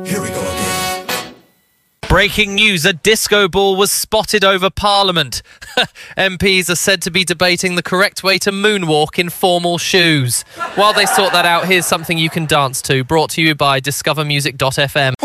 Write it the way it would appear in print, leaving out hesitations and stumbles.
Here we go again. Breaking news, a disco ball was spotted over Parliament. MPs are said to be debating the correct way to moonwalk in formal shoes. While they sort that out, here's something you can dance to, brought to you by discovermusic.fm.